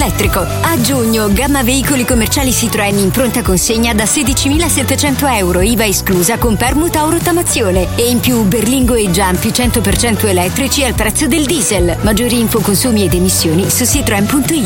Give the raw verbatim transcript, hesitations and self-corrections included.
elettrico. A giugno, gamma veicoli commerciali Citroën in pronta consegna da sedicimilasettecento euro, I V A esclusa, con permuta o rottamazione. E in più Berlingo e Giampi cento per cento elettrici al prezzo del diesel. Maggiori info, consumi ed emissioni su citroen punto it.